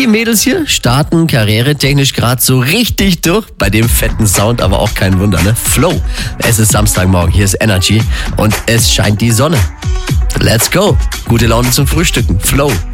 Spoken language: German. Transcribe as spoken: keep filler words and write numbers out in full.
Die Mädels hier starten karrieretechnisch gerade so richtig durch. Bei dem fetten Sound aber auch kein Wunder, ne? Flow. Es ist Samstagmorgen, hier ist Energy und es scheint die Sonne. Let's go. Gute Laune zum Frühstücken. Flow